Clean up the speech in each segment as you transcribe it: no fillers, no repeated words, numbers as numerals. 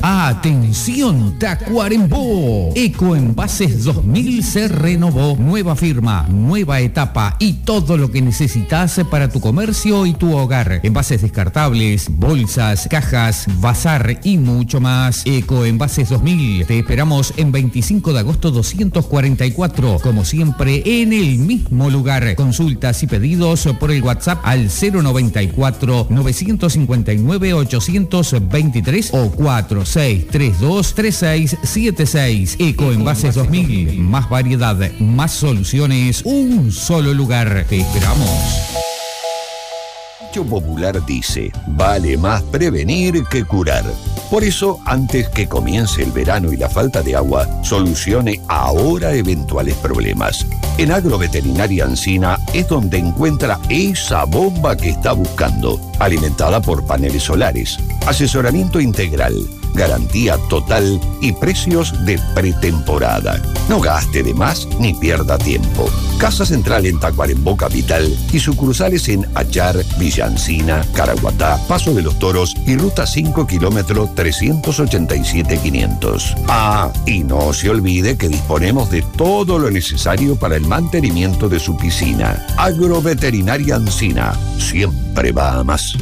Atención Tacuarembó. Ecoenvases 2000 se renovó. Nueva firma, nueva etapa y todo lo que necesitas para tu comercio y tu hogar. Envases descartables, bolsas, cajas, bazar y mucho más. Ecoenvases 2000. Te esperamos en 25 de agosto 244. Como siempre, en el mismo lugar. Consultas y pedidos por el WhatsApp al 094 959 823 o 4632 3676. Ecoenvases 2000. Más variedad, más soluciones, un solo lugar. Te esperamos. El dicho popular dice, vale más prevenir que curar. Por eso, antes que comience el verano y la falta de agua, solucione ahora eventuales problemas. En Agroveterinaria Ancina es donde encuentra esa bomba que está buscando, alimentada por paneles solares, asesoramiento integral, garantía total y precios de pretemporada. No gaste de más ni pierda tiempo. Casa central en Tacuarembó Capital y sucursales en Achar, Villa Encina, Caraguatá, Paso de los Toros y Ruta 5 kilómetro 387-500. Ah, y no se olvide que disponemos de todo lo necesario para el mantenimiento de su piscina. Agroveterinaria Ancina, siempre va a más.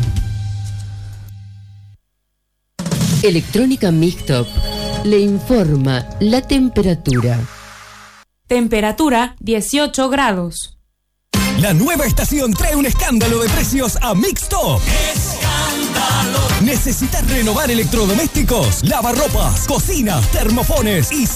Electrónica Mixtop le informa la temperatura. Temperatura 18 grados. La nueva estación trae un escándalo de precios a Mixtop. ¡Escándalo! ¿Necesitas renovar electrodomésticos, lavarropas, cocinas, termofones y